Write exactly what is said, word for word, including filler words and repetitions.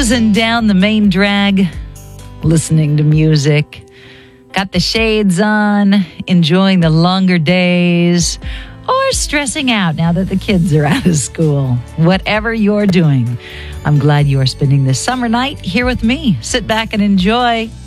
cruising down the main drag, listening to music, got the shades on, enjoying the longer days, or stressing out now that the kids are out of school. Whatever you're doing, I'm glad you're spending this summer night here with me. Sit back and enjoy.